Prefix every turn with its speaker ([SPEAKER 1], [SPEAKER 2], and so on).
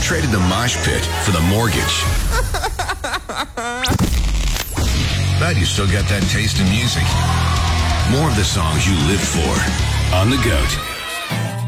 [SPEAKER 1] traded the mosh pit for the mortgage. But you still got that taste in music. More of the songs you live for on The Goat.